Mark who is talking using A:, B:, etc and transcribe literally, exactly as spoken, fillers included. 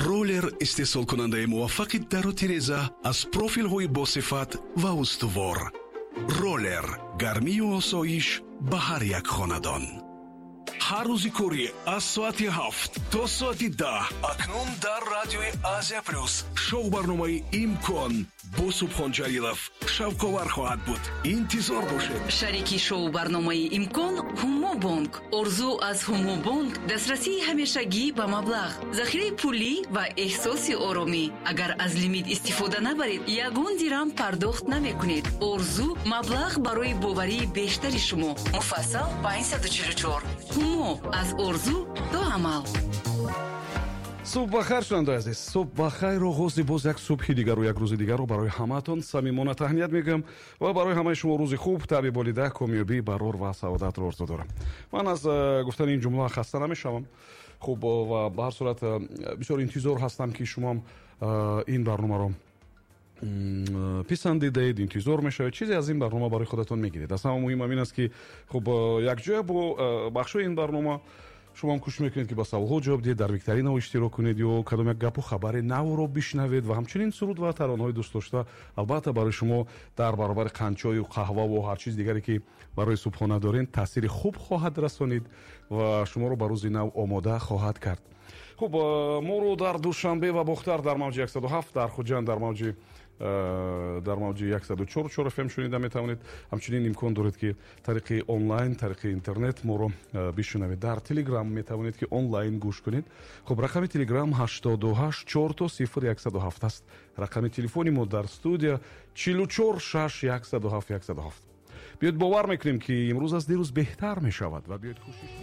A: ролер استحصال کننده موفق در و تیرزه از پروفیل های باصفت و استوار. رولر گرمی و آسایش به هر یک خاندان. هر روزی کوری از ساعت هفت تا ساعت ده اکنون در رادیوی آزیا پلوس شو برنامه امکان با سبحان جلیلов شوکاور خواهد بود. انتظار باشید.
B: شریکی شو برنامه امکان هومو بانک. ارزو از هومو بانک دسترسی همیشگی به مبلغ، ذخیره پولی و احساس آرامی. اگر از لیمیت استفاده نبرید یگان درهم پرداخت نمیکنید. ارزو مبلغ برای باوری بیشتری شما. مفصل پانصد و چهل و چهار. هومو از ارزو до عمل.
C: صبح بخیر شنونده عزیز، صبح بخیر. آغاز باز یک صبح دیگر و یک روز دیگر رو برای همتون صمیمانه تهنیت میگم و برای همه شما روز خوب، طبیع بالیده، کامیابی، برار و سعادت رو آرزو دارم. من از گفتن این جمله خسته نمیشم. خب و به هر صورت بسیار انتظار هستم که شما این برنامه رو پسندیدید، انتظار میشه چیزی از این برنامه برای خودتون میگیرید. اصلا مهم این است که خب یک جای با بخش این برنامه شما هم کوشش میکنید که با سوال‌ها جواب دهید، در ویکتورین اشتراک کنید یا کدام یک گپ و خبر نو رو بشنوید و همچنین سرود و ترانه‌های دوست داشته البته برای شما در برابر قندچای و قهوه و هر چیز دیگری که برای صبحانه دارین تاثیر خوب خواهد رسانید و شما رو برای روز نو آماده خواهد کرد. خب ما رو در دوشنبه و بختر در موج صد و هفت، در خوجند در موج در موج صد و چهار و چهار اف ام شنیده میتوانید. همچنین امکان دارید که طریق آنلاین، طریق اینترنت ما رو بشنوید. در تلگرام میتوانید که آنلاین گوش کنید. خب رقم تلگرام هشت هشت چهار صفر یک صفر هفت است. رقم تلفنی ما در استودیو چهل و چهار شش یک صفر هفت یک صفر هفت. بیاید باور میکنیم که امروز از دیروز بهتر میشود و بیاید کوشش